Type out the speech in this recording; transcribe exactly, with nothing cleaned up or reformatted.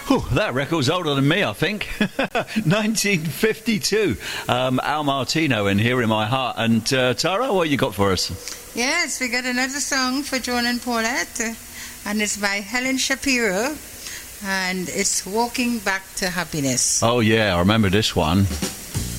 Whew, that record's older than me, I think. nineteen fifty-two. Um, Al Martino in Here in My Heart. And uh, Tara, what you got for us? Yes, we got another song for Joan and Paulette, uh, and it's by Helen Shapiro, and it's Walking Back to Happiness. Oh, yeah, I remember this one.